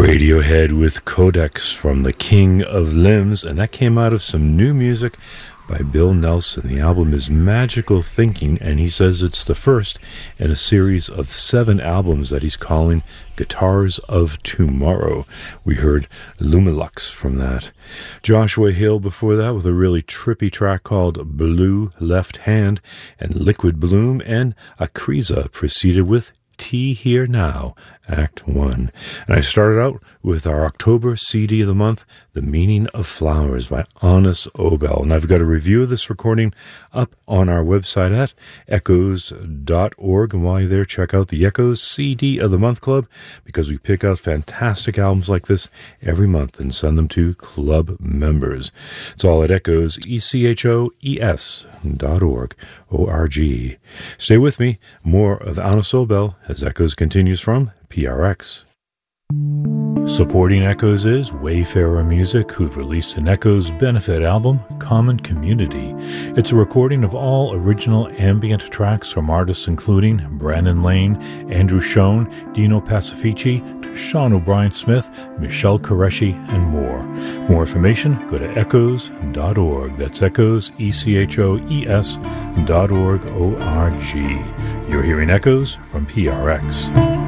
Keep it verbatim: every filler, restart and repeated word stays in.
Radiohead with Codex from The King of Limbs, and that came out of some new music by Bill Nelson. The album is Magical Thinking, and he says it's the first in a series of seven albums that he's calling Guitars of Tomorrow. We heard Lumilux from that. Joshua Hill before that with a really trippy track called Blue Left Hand, and Liquid Bloom and Akriza preceded with Tea Here Now, Act one. And I started out with our October C D of the month, The Meaning of Flowers by Anis Obel. And I've got a review of this recording up on our website at echoes dot org. And while you're there, check out the Echoes C D of the Month Club, because we pick out fantastic albums like this every month and send them to club members. It's all at Echoes, E C H O E S dot org, O R G. Stay with me. More of Anis Obel as Echoes continues from P R X. Supporting Echoes is Wayfarer Music, who've released an Echoes benefit album, Common Community. It's a recording of all original ambient tracks from artists including Brandon Lane, Andrew Schoen, Dino Pacifici, Sean O'Brien Smith, Michelle Qureshi, and more. For more information, go to echoes dot org. That's Echoes, E C H O E S dot org, O R G. You're hearing Echoes from P R X.